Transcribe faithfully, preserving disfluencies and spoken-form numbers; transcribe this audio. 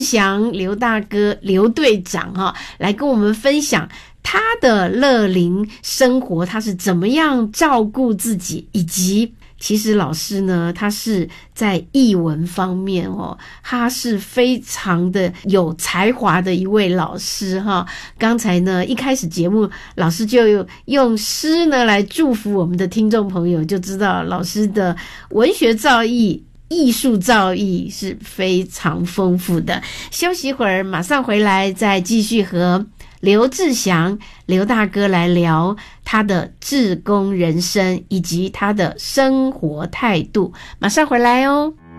祥刘大哥刘队长哈、哦，来跟我们分享他的乐龄生活，他是怎么样照顾自己，以及其实老师呢，他是在艺文方面哦，他是非常的有才华的一位老师哈。刚才呢，一开始节目老师就用诗呢来祝福我们的听众朋友，就知道老师的文学造诣、艺术造诣是非常丰富的。休息一会儿，马上回来再继续和刘志祥刘大哥来聊他的志工人生以及他的生活态度，马上回来哦。